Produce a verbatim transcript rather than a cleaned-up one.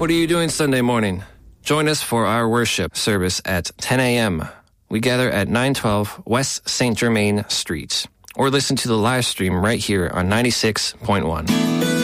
What are you doing Sunday morning? Join us for our worship service at ten a.m. We gather at nine twelve West Saint Germain Street. Or listen to the live stream right here on ninety-six point one.